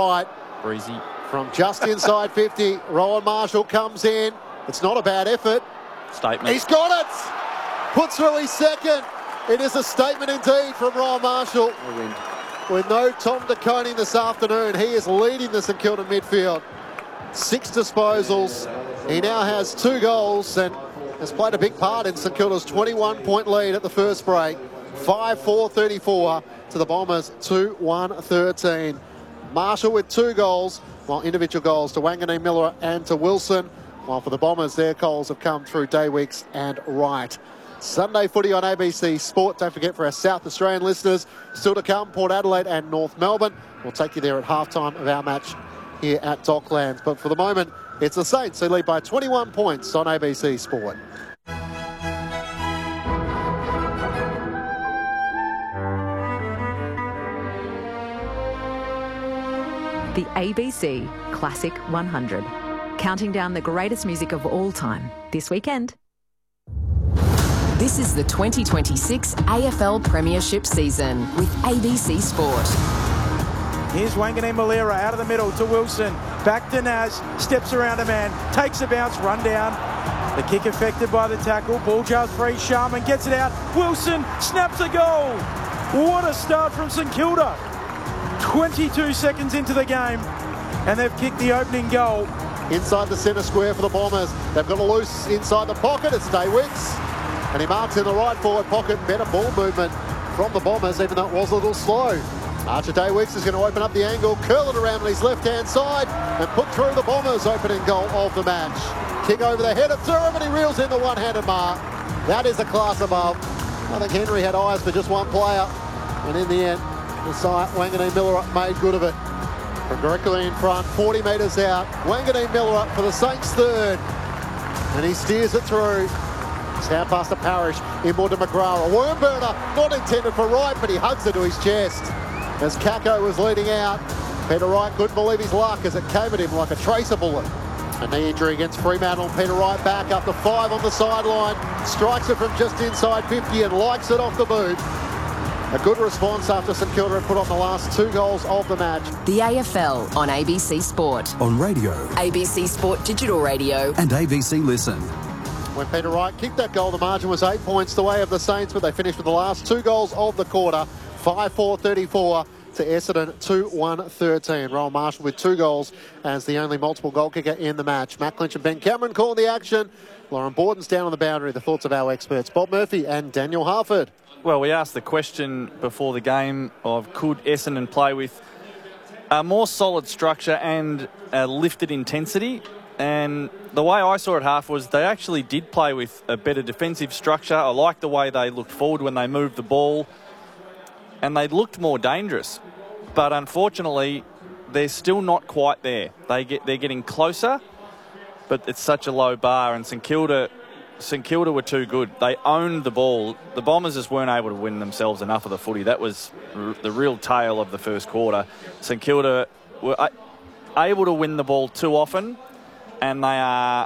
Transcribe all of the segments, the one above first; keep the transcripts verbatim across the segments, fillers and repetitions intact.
right. Breezy. From just inside fifty, Rowan Marshall comes in. It's not a bad effort. Statement. He's got it. Puts through his second. It is a statement indeed from Rowan Marshall. With no Tom De Koning this afternoon, he is leading the St Kilda midfield. Six disposals. He now has two goals and has played a big part in St Kilda's twenty-one point lead at the first break. five four thirty-four to the Bombers, two one thirteen. Marshall with two goals, while individual goals to Wanganeen Miller and to Wilson. While for the Bombers, their goals have come through Daywicks and Wright. Sunday footy on A B C Sport. Don't forget, for our South Australian listeners, still to come, Port Adelaide and North Melbourne. We'll take you there at halftime of our match here at Docklands. But for the moment, it's the Saints who lead by twenty-one points on A B C Sport. The A B C Classic one hundred. Counting down the greatest music of all time this weekend. This is the twenty twenty-six A F L Premiership season with A B C Sport. Here's Wanganeen Malera out of the middle to Wilson. Back to Naz. Steps around a man. Takes a bounce. Run down. The kick affected by the tackle. Ball jar free. Sharman gets it out. Wilson snaps a goal. What a start from St Kilda. twenty-two seconds into the game, and they've kicked the opening goal. Inside the centre square for the Bombers. They've got a loose inside the pocket. It's Daywicks. And he marks in the right forward pocket. Better ball movement from the Bombers, even though it was a little slow. Archer Daywicks is going to open up the angle, curl it around on his left-hand side, and put through the Bombers' opening goal of the match. Kick over the head of Durham, and he reels in the one-handed mark. That is a class above. I think Henry had eyes for just one player. And in the end, the side, Wanganeen Miller made good of it. From directly in front, forty metres out. Wanganeen Miller up for the Saints' third. And he steers it through. It's now past the Parish, inboard to McGrath. A worm burner, not intended for Wright, but he hugs it to his chest. As Kako was leading out, Peter Wright couldn't believe his luck as it came at him like a tracer bullet. A knee injury against Fremantle. Peter Wright back up to five on the sideline. Strikes it from just inside fifty and likes it off the boot. A good response after St Kilda had put on the last two goals of the match. The A F L on A B C Sport. On radio. A B C Sport Digital Radio. And A B C Listen. When Peter Wright kicked that goal, the margin was eight points the way of the Saints, but they finished with the last two goals of the quarter. five four thirty-four to Essendon, two one thirteen. Rowan Marshall with two goals as the only multiple goal kicker in the match. Matt Clinch and Ben Cameron calling the action. Lauren Borden's down on the boundary. The thoughts of our experts, Bob Murphy and Daniel Harford. Well, we asked the question before the game of could Essendon play with a more solid structure and a lifted intensity. And the way I saw it, half, was they actually did play with a better defensive structure. I liked the way they looked forward when they moved the ball. And they looked more dangerous. But unfortunately, they're still not quite there. They get, they're getting closer, but it's such a low bar. And St Kilda, St Kilda were too good. They owned the ball. The Bombers just weren't able to win themselves enough of the footy. That was r- the real tale of the first quarter. St Kilda were uh, able to win the ball too often, and they are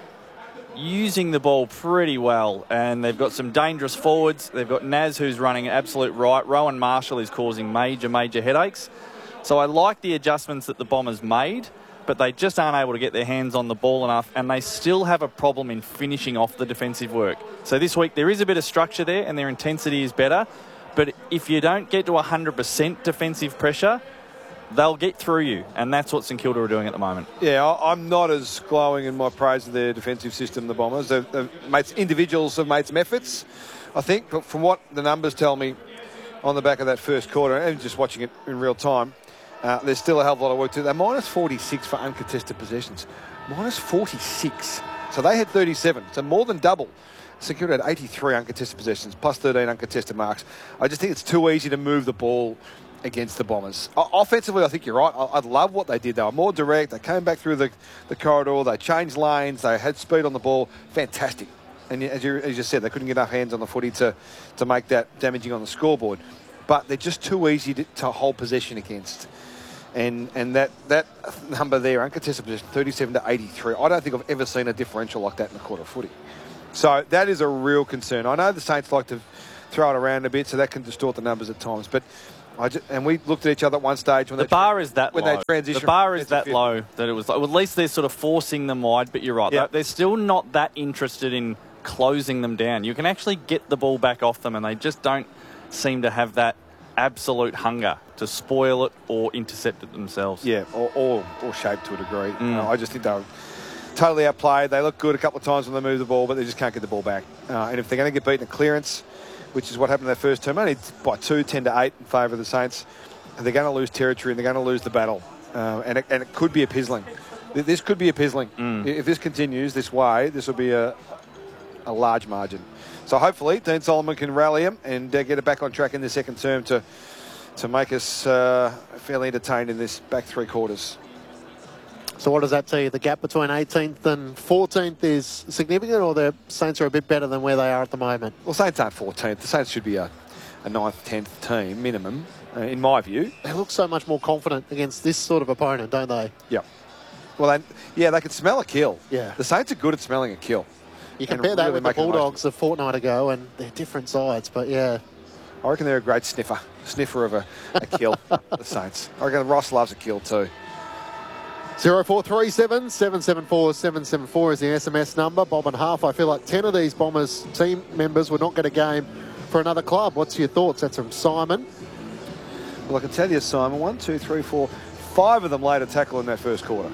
using the ball pretty well. And they've got some dangerous forwards. They've got Naz, who's running absolute right. Rowan Marshall is causing major, major headaches. So I like the adjustments that the Bombers made, but they just aren't able to get their hands on the ball enough, and they still have a problem in finishing off the defensive work. So this week there is a bit of structure there and their intensity is better, but if you don't get to one hundred percent defensive pressure, they'll get through you, and that's what St Kilda are doing at the moment. Yeah, I'm not as glowing in my praise of their defensive system, the Bombers. They've, they've made, individuals have made some efforts, I think, but from what the numbers tell me on the back of that first quarter, and just watching it in real time, Uh, there's still a hell of a lot of work to do. They're minus forty-six for uncontested possessions. Minus forty-six. So they had thirty-seven. So more than double. St Kilda had eighty-three uncontested possessions, plus thirteen uncontested marks. I just think it's too easy to move the ball against the Bombers. O- offensively, I think you're right. I, I love what they did. They were more direct. They came back through the, the corridor. They changed lanes. They had speed on the ball. Fantastic. And as you, as you said, they couldn't get enough hands on the footy to, to make that damaging on the scoreboard. But they're just too easy to, to hold possession against. And and that, that number there, uncontested possession, thirty-seven to eighty-three. I don't think I've ever seen a differential like that in a quarter of footy. So that is a real concern. I know the Saints like to throw it around a bit, so that can distort the numbers at times. But I just, and we looked at each other at one stage when the they bar is that when low. they transition. The bar is that fit. low that it was like. Well, at least they're sort of forcing them wide. But you're right. Yeah. They're, they're still not that interested in closing them down. You can actually get the ball back off them, and they just don't seem to have that absolute hunger to spoil it or intercept it themselves. Yeah, or, or, or shaped to a degree. Mm. Uh, I just think they were totally outplayed. They look good a couple of times when they move the ball, but they just can't get the ball back. Uh, and if they're going to get beaten at clearance, which is what happened in their first term, only by two, ten to eight in favour of the Saints, and they're going to lose territory and they're going to lose the battle. Uh, and, it, and it could be a pizzling. This could be a pizzling. Mm. If this continues this way, this will be a, a large margin. So hopefully Dean Solomon can rally him and uh, get it back on track in the second term to to make us uh, fairly entertained in this back three quarters. So what does that tell you? The gap between eighteenth and fourteenth is significant, or the Saints are a bit better than where they are at the moment? Well, Saints aren't fourteenth. The Saints should be a, a ninth, tenth team minimum, uh, in my view. They look so much more confident against this sort of opponent, don't they? Yeah. Well, they, yeah, they can smell a kill. Yeah. The Saints are good at smelling a kill. You and compare that really with the making the most Bulldogs a fortnight ago, and they're different sides, but yeah. I reckon they're a great sniffer, sniffer of a, a kill, the Saints. I reckon Ross loves a kill too. zero four three seven, seven seven four, seven seven four is the S M S number. Bob and Half, I feel like ten of these Bombers team members would not get a game for another club. What's your thoughts? That's from Simon. Well, I can tell you, Simon, one, two, three, four, five of them laid a tackle in that first quarter.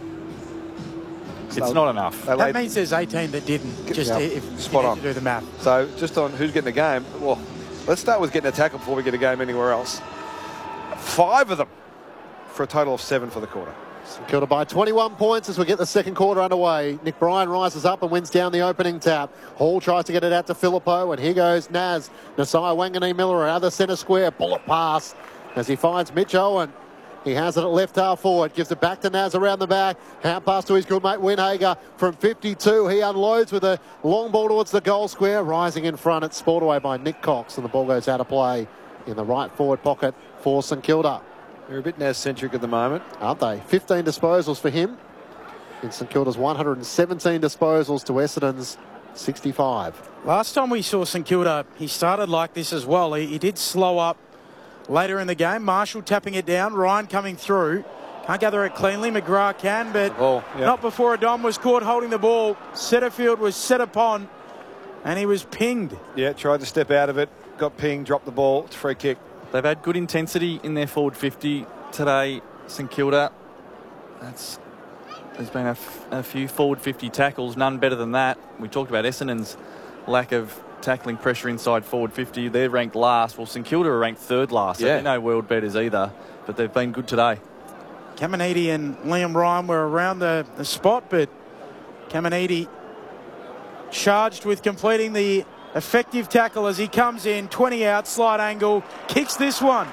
It's not enough. They That laid, means there's eighteen that didn't. Just Yeah. if Spot you on. need to do the math. so just on who's getting the game, well, let's start with getting a tackle before we get a game anywhere else. Five of them for a total of seven for the quarter. St Kilda by twenty-one points as we get the second quarter underway. Nick Bryan rises up and wins down the opening tap. Hall tries to get it out to Filippo, and here goes Naz. Nasai Wangani Miller, other centre square, bullet pass as he finds Mitch Owen. He has it at left half forward, gives it back to Naz around the back. Hand pass to his good mate Winhager from fifty-two. He unloads with a long ball towards the goal square, rising in front. It's spoiled away by Nick Cox, and the ball goes out of play in the right forward pocket for St Kilda. They're a bit Naz-centric at the moment. Aren't they? fifteen disposals for him in St Kilda's one hundred seventeen disposals to Essendon's sixty-five. Last time we saw St Kilda, he started like this as well. He, he did slow up later in the game. Marshall tapping it down. Ryan coming through. Can't gather it cleanly. McGrath can, but Oh, yeah. not before Adom was caught holding the ball. Setterfield was set upon, and he was pinged. Yeah, tried to step out of it, got pinged, dropped the ball. It's a free kick. They've had good intensity in their forward fifty today, St Kilda. That's There's been a, f a few forward fifty tackles, none better than that. We talked about Essendon's lack of tackling pressure inside forward fifty. They're ranked last. Well, St Kilda are ranked third last. So Yeah. they're no world beaters either, but they've been good today. Caminiti and Liam Ryan were around the, the spot, but Caminiti charged with completing the effective tackle as he comes in, twenty out, slide angle, kicks this one.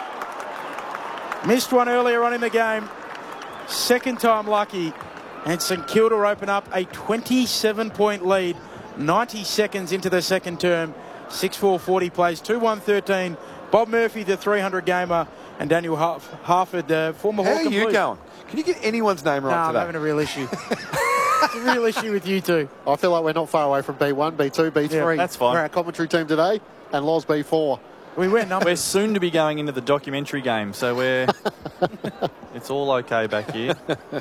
Missed one earlier on in the game. Second time lucky, and St Kilda open up a twenty-seven point lead, ninety seconds into the second term. six four forty plays, two one thirteen. Bob Murphy, the three hundred gamer, and Daniel Harf Harford, uh, former How Hawk are and you Blue. going? Can you get anyone's name No, right I'm today? having a real issue. It's a real issue with you two. I feel like we're not far away from B one, B two, B three. Yeah, that's fine. We're our commentary team today, and Loz B four. We went We're numbers. soon to be going into the documentary game, so we're it's all okay back here.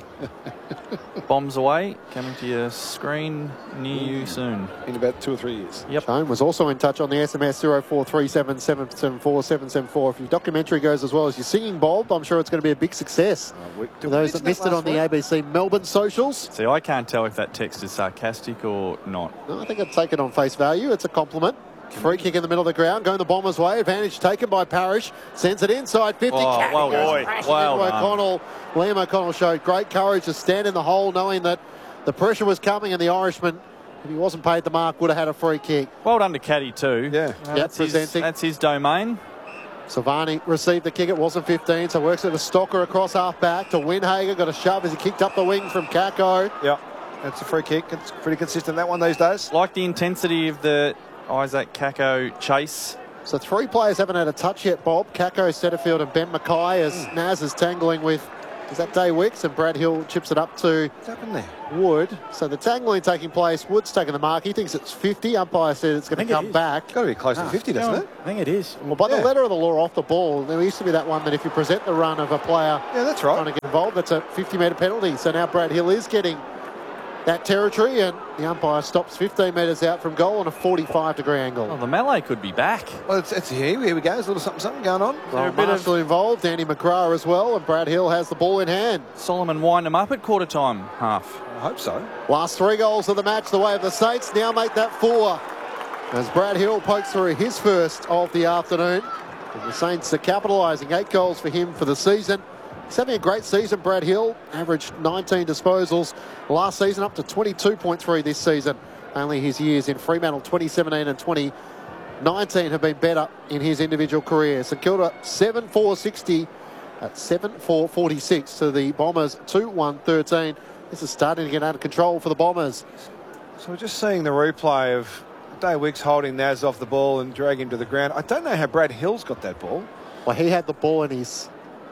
Bombs away, coming to your screen near you soon. In about two or three years. Yep. Shane was also in touch on the S M S zero four three seven, seven seven four, seven seven four. If your documentary goes as well as your singing, Bob, I'm sure it's going to be a big success. we- For did we those mention that missed that it on last the week? A B C Melbourne socials, See, I can't tell if that text is sarcastic or not. no, I think I'd take it on face value. It's a compliment. Free kick in the middle of the ground, going the Bombers' way. Advantage taken by Parrish. Sends it inside fifty. Oh, Cat well goes done. crashing Well into done. O'Connell. Liam O'Connell showed great courage to stand in the hole, knowing that the pressure was coming, and the Irishman, if he wasn't paid the mark, would have had a free kick. Well done to Caddy too. Yeah. Uh, Yep, that's, his, presenting. that's his domain. Savani received the kick. It wasn't fifteen, so works it to Stocker across half back to Winhager. Got a shove as he kicked up the wing from Kako. Yeah. That's a free kick. It's pretty consistent, that one, these days. Like the intensity of the Isaac Kako chase. So three players haven't had a touch yet, Bob. Kako, Setterfield and Ben Mackay, as Naz is tangling with Is that Day Wicks? And Brad Hill chips it up to What's happened there? Wood. So the tangling taking place. Wood's taking the mark. He thinks it's fifty. Umpire said it's going to come back. It's got to be close to fifty, doesn't No, it? I think it is. Well, by Yeah. the letter of the law off the ball, there used to be that one that if you present the run of a player Yeah, that's trying right. to get involved, that's a fifty metre penalty. So now Brad Hill is getting that territory, and the umpire stops fifteen metres out from goal on a forty-five degree angle. Well, the melee could be back. Well, it's, it's here. Here we go. There's a little something, something going on. Ryan a bit of- Marshall involved, Andy McGrath as well, and Brad Hill has the ball in hand. Solomon wind him up at quarter time half. I hope so. Last three goals of the match, the way of the Saints, now make that four. As Brad Hill pokes through his first of the afternoon. And the Saints are capitalising. Eight goals for him for the season. He's having a great season, Brad Hill. Averaged nineteen disposals last season, up to twenty-two point three this season. Only his years in Fremantle twenty seventeen and twenty nineteen have been better in his individual career. St Kilda seven four sixty at seven four forty-six to the Bombers two one thirteen. This is starting to get out of control for the Bombers. So we're just seeing the replay of Day Wicks holding Naz off the ball and dragging him to the ground. I don't know how Brad Hill's got that ball. Well, he had the ball in his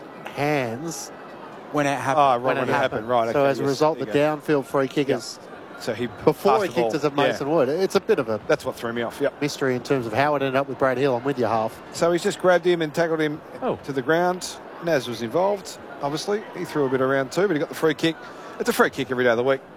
hands When it Oh, happened. right, when, when it happened. Right, so okay, as a yes, result, there the you go. downfield free kick is So he before passed he the kicked ball. us at Yeah. Mason Wood. It's a bit of a That's what threw me off. Yep. mystery in terms of how it ended up with Brad Hill. I'm with you, half. So he's just grabbed him and tackled him Oh. to the ground. Naz was involved, obviously. He threw a bit around too, but he got the free kick. It's a free kick every day of the week.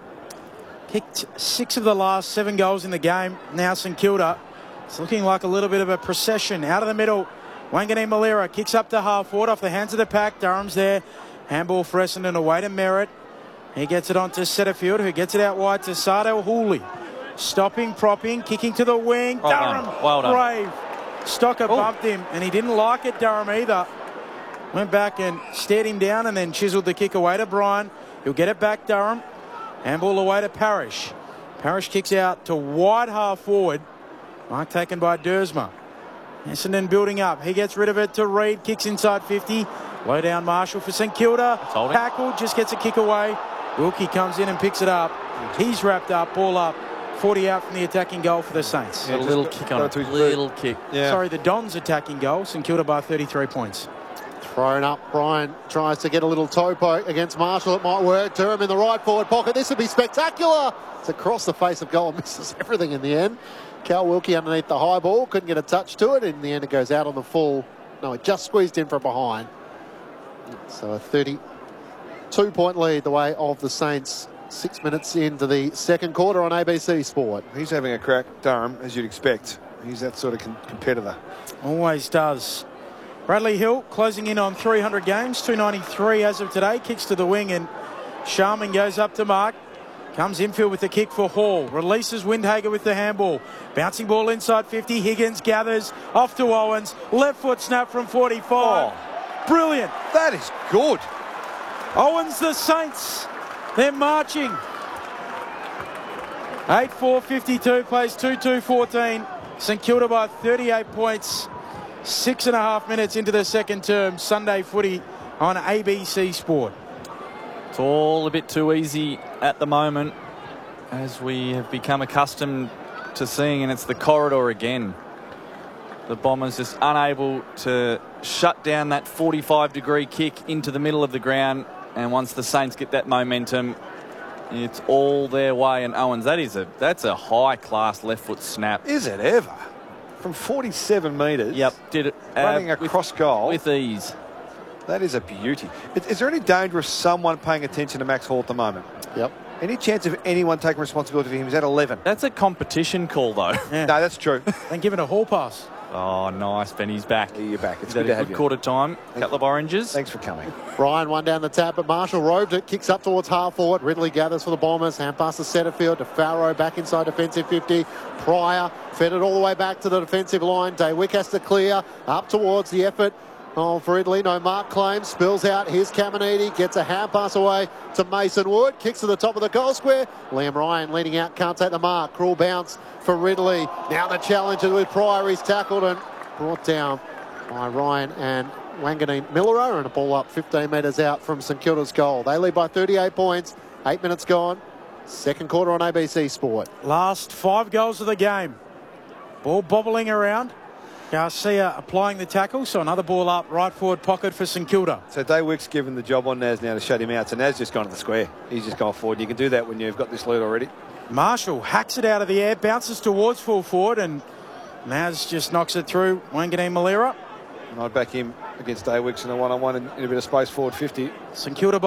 Kicked six of the last seven goals in the game. Now St Kilda. It's looking like a little bit of a procession. Out of the middle, Wanganeen Malera kicks up to half forward off the hands of the pack. Durham's there. Handball for Essendon away to Merritt. He gets it on to Setterfield, who gets it out wide to Sardell Hooley. Stopping, propping, kicking to the wing. Well Durham, done. Well done. brave. Stocker Oh. bumped him, and he didn't like it, Durham, either. Went back and stared him down and then chiseled the kick away to Bryan. He'll get it back, Durham. Handball away to Parrish. Parrish kicks out to wide half forward. Mark taken by Dersma. Essendon building up. He gets rid of it to Reid. Kicks inside fifty. Low down Marshall for St Kilda. holding. Tackled. Just gets a kick away. Wilkie comes in and picks it up. He's wrapped up. Ball up. forty out from the attacking goal for the Saints. Got a just little got- kick got on it it. to his boot. Little kick. Yeah. Sorry, the Dons attacking goal. St Kilda by thirty-three points. Thrown up. Bryan tries to get a little toe poke against Marshall. It might work. Durham in the right forward pocket. This would be spectacular. It's across the face of goal. Misses everything in the end. Cal Wilkie underneath the high ball. Couldn't get a touch to it. In the end, it goes out on the full. No, it just squeezed in from behind. So a thirty-two point lead the way of the Saints. Six minutes into the second quarter on A B C Sport. He's having a crack, Durham, as you'd expect. He's that sort of com- competitor. Always does. Bradley Hill closing in on three hundred games, two ninety-three as of today. Kicks to the wing and Sharman goes up to mark. Comes infield with the kick for Hall. Releases Windhager with the handball. Bouncing ball inside fifty. Higgins gathers off to Owens. Left foot snap from forty-five. Brilliant. That is good. Owens, the Saints. They're marching. eight four fifty-two, plays two two fourteen. St Kilda by thirty-eight points. Six and a half minutes into the second term. Sunday footy on A B C Sport. It's all a bit too easy at the moment, as we have become accustomed to seeing, and it's the corridor again. The Bombers just unable to shut down that forty-five degree kick into the middle of the ground, and once the Saints get that momentum, it's all their way. And Owens, that is a that's a high class left foot snap. Is it ever? From forty-seven metres. Yep, did it uh, Running with- across goal. with ease. That is a beauty. Is, is there any danger of someone paying attention to Max Hall at the moment? Yep. Any chance of anyone taking responsibility for him? He's at eleven. That's a competition call, though. Yeah. No, that's true. And give it a hall pass. Oh, nice, Benny's back. Yeah, you're back. It's Is good that to a have good you. quarter time? Couple of oranges. Thanks for coming. Bryan one down the tap, but Marshall roved it, kicks up towards half forward. Ridley gathers for the Bombers. Hand pass to Setterfield to Farrow, back inside defensive fifty. Pryor fed it all the way back to the defensive line. Daywick has to clear up towards the effort. Oh, for Ridley, no mark claim, spills out. Here's Caminiti, gets a hand pass away to Mason Wood, kicks to the top of the goal square. Liam Ryan leading out, can't take the mark. Cruel bounce for Ridley. Now the challenge with Pryor, he's tackled and brought down by Ryan and Wanganeen Millera, and a ball up fifteen metres out from St Kilda's goal. They lead by thirty-eight points, eight minutes gone. Second quarter on A B C Sport. Last five goals of the game. Ball bobbling around. Garcia applying the tackle, so another ball up, right forward pocket for St Kilda. So Daywick's given the job on Naz now to shut him out. So Naz just gone to the square. He's just gone forward. You can do that when you've got this lead already. Marshall hacks it out of the air, bounces towards full forward, and Naz just knocks it through Wanganeen Malira. And I'd back him against Daywicks in a one-on-one in, in a bit of space forward fifty. St Kilda